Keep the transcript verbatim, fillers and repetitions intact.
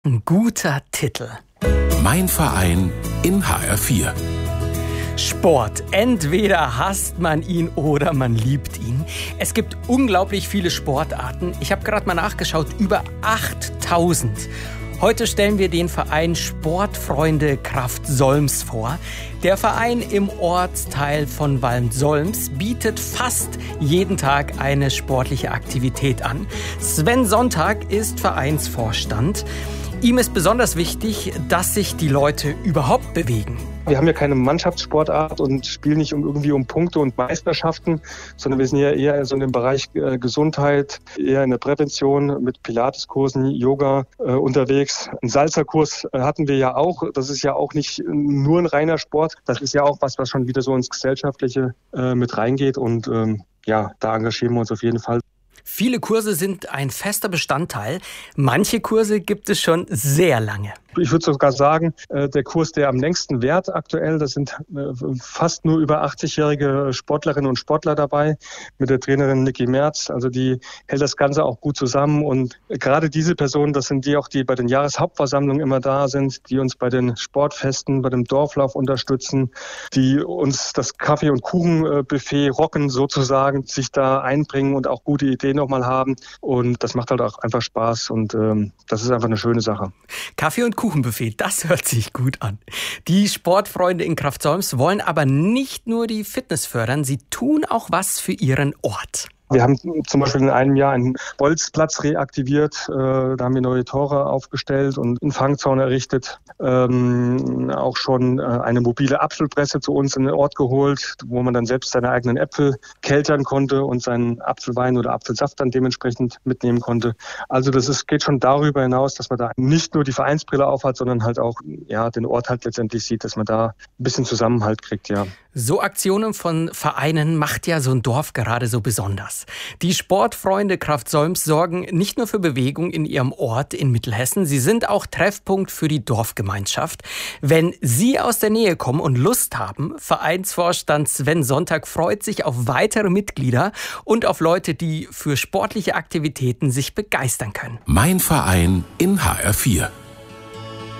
Ein guter Titel. Mein Verein in H R vier. Sport. Entweder hasst man ihn oder man liebt ihn. Es gibt unglaublich viele Sportarten. Ich habe gerade mal nachgeschaut, über achttausend. Heute stellen wir den Verein Sportfreunde Kraft Solms vor. Der Verein im Ortsteil von Valm-Solms bietet fast jeden Tag eine sportliche Aktivität an. Sven Sonntag ist Vereinsvorstand. Ihm ist besonders wichtig, dass sich die Leute überhaupt bewegen. Wir haben ja keine Mannschaftssportart und spielen nicht um irgendwie um Punkte und Meisterschaften, sondern wir sind ja eher so in dem Bereich äh, Gesundheit, eher in der Prävention mit Pilateskursen, Yoga äh, unterwegs. Einen Salzerkurs äh, hatten wir ja auch. Das ist ja auch nicht nur ein reiner Sport. Das ist ja auch was, was schon wieder so ins Gesellschaftliche äh, mit reingeht. Und ähm, ja, da engagieren wir uns auf jeden Fall. Viele Kurse sind ein fester Bestandteil. Manche Kurse gibt es schon sehr lange. Ich würde sogar sagen, der Kurs, der am längsten währt aktuell, das sind fast nur über achtzig-jährige Sportlerinnen und Sportler dabei mit der Trainerin Niki Merz. Also die hält das Ganze auch gut zusammen. Und gerade diese Personen, das sind die auch, die bei den Jahreshauptversammlungen immer da sind, die uns bei den Sportfesten, bei dem Dorflauf unterstützen, die uns das Kaffee- und Kuchenbuffet rocken sozusagen, sich da einbringen und auch gute Ideen nochmal haben. Und das macht halt auch einfach Spaß und ähm, das ist einfach eine schöne Sache. Kaffee und Kuchenbuffet, das hört sich gut an. Die Sportfreunde in Kraft Solms wollen aber nicht nur die Fitness fördern, sie tun auch was für ihren Ort. Wir haben zum Beispiel in einem Jahr einen Bolzplatz reaktiviert, äh, da haben wir neue Tore aufgestellt und einen Fangzaun errichtet. Ähm, auch schon äh, eine mobile Apfelpresse zu uns in den Ort geholt, wo man dann selbst seine eigenen Äpfel keltern konnte und seinen Apfelwein oder Apfelsaft dann dementsprechend mitnehmen konnte. Also das ist, geht schon darüber hinaus, dass man da nicht nur die Vereinsbrille aufhat, sondern halt auch ja, den Ort halt letztendlich sieht, dass man da ein bisschen Zusammenhalt kriegt, ja. So Aktionen von Vereinen macht ja so ein Dorf gerade so besonders. Die Sportfreunde Kraft Solms sorgen nicht nur für Bewegung in ihrem Ort in Mittelhessen, sie sind auch Treffpunkt für die Dorfgemeinschaft. Wenn Sie aus der Nähe kommen und Lust haben, Vereinsvorstand Sven Sonntag freut sich auf weitere Mitglieder und auf Leute, die für sportliche Aktivitäten sich begeistern können. Mein Verein in H R vier.